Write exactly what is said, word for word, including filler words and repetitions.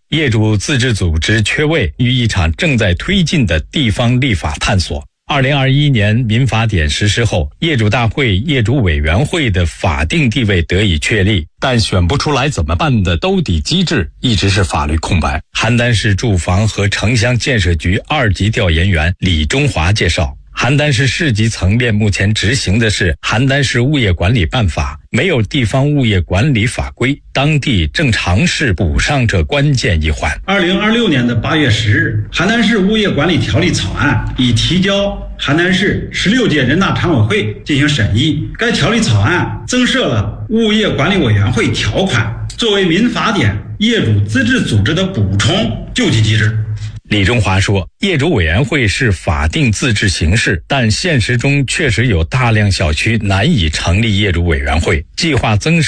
业主自治组织缺位于一场正在推进的地方立法探索。二零二一年民法典实施后，业主大会、业主委员会的法定地位得以确立，但选不出来怎么办的兜底机制一直是法律空白。邯郸市住房和城乡建设局二级调研员李中华介绍，邯郸市市级层面目前执行的是邯郸市物业管理办法，没有地方物业管理法规，当地正尝试补上这关键一环。 二零二六年的八月十日，邯郸市物业管理条例草案已提交邯郸市十六届人大常委会进行审议。该条例草案增设了物业管理委员会条款，作为民法典业主资质组织的补充救济机制。 李中华说，业主委员会是法定自治形式，但现实中确实有大量小区难以成立业主委员会，计划增设